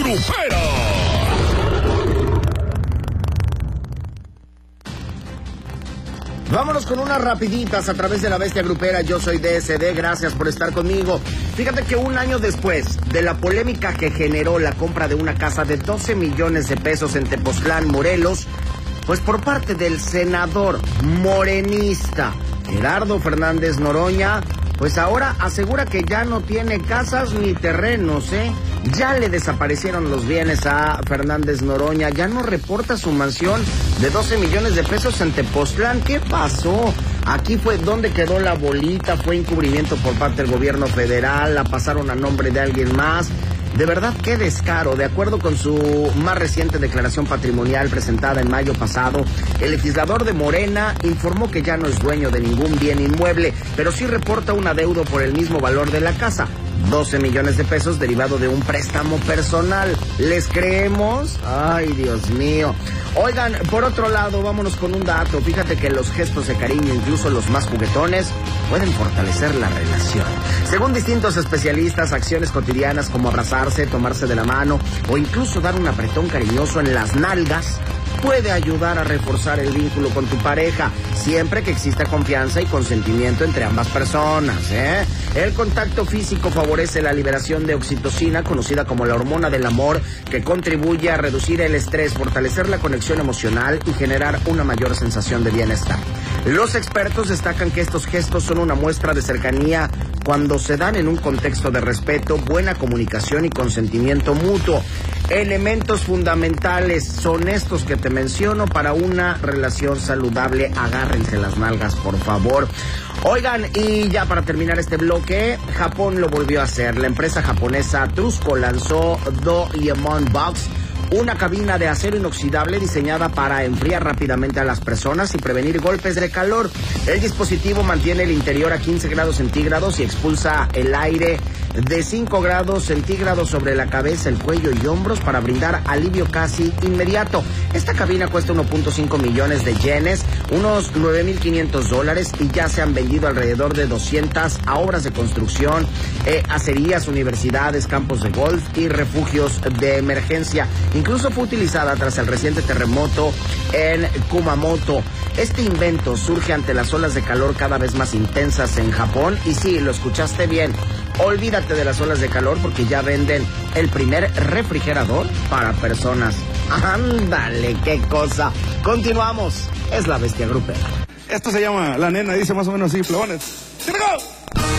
Grupera. Vámonos con unas rapiditas a través de la Bestia Grupera. Yo soy DSD, gracias por estar conmigo. Fíjate que un año después de la polémica que generó la compra de una casa de 12 millones de pesos en Tepoztlán, Morelos, pues por parte del senador morenista Gerardo Fernández Noroña, pues ahora asegura que ya no tiene casas ni terrenos, Ya le desaparecieron los bienes a Fernández Noroña, ya no reporta su mansión de 12 millones de pesos en Tepoztlán. ¿Qué pasó? Aquí fue donde quedó la bolita, fue encubrimiento por parte del gobierno federal, la pasaron a nombre de alguien más. De verdad, qué descaro. De acuerdo con su más reciente declaración patrimonial presentada en mayo pasado, el legislador de Morena informó que ya no es dueño de ningún bien inmueble, pero sí reporta un adeudo por el mismo valor de la casa, 12 millones de pesos derivado de un préstamo personal. ¿Les creemos? Ay, Dios mío. Oigan, por otro lado, vámonos con un dato. Fíjate que los gestos de cariño, incluso los más juguetones, pueden fortalecer la relación. Según distintos especialistas, acciones cotidianas como abrazarse, tomarse de la mano o incluso dar un apretón cariñoso en las nalgas puede ayudar a reforzar el vínculo con tu pareja, siempre que exista confianza y consentimiento entre ambas personas, El contacto físico favorece la liberación de oxitocina, conocida como la hormona del amor, que contribuye a reducir el estrés, fortalecer la conexión emocional y generar una mayor sensación de bienestar. Los expertos destacan que estos gestos son una muestra de cercanía cuando se dan en un contexto de respeto, buena comunicación y consentimiento mutuo. Elementos fundamentales son estos que te menciono para una relación saludable. Agárrense las nalgas, por favor. Oigan, y ya para terminar este bloque, Japón lo volvió a hacer. La empresa japonesa Trusco lanzó Doraemon Box, una cabina de acero inoxidable diseñada para enfriar rápidamente a las personas y prevenir golpes de calor. El dispositivo mantiene el interior a 15 grados centígrados y expulsa el aire de 5 grados centígrados sobre la cabeza, el cuello y hombros para brindar alivio casi inmediato. Esta cabina cuesta 1.5 millones de yenes, unos $9,500, y ya se han vendido alrededor de 200 a obras de construcción, acerías, universidades, campos de golf y refugios de emergencia. Incluso fue utilizada tras el reciente terremoto en Kumamoto. Este invento surge ante las olas de calor cada vez más intensas en Japón. Y sí, lo escuchaste bien, olvídate de las olas de calor porque ya venden el primer refrigerador para personas. ¡Ándale, qué cosa! Continuamos, es la Bestia Grupera. Esto se llama La Nena, dice más o menos así, plebones. ¡Here we go!